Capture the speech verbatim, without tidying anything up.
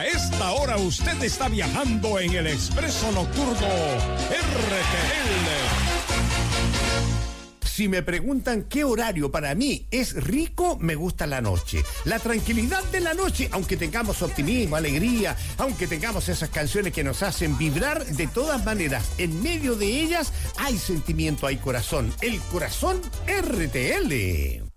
A esta hora usted está viajando en el Expreso Nocturno R T L. Si me preguntan qué horario para mí es rico, me gusta la noche. La tranquilidad de la noche, aunque tengamos optimismo, alegría, aunque tengamos esas canciones que nos hacen vibrar, de todas maneras, en medio de ellas hay sentimiento, hay corazón. El corazón R T L.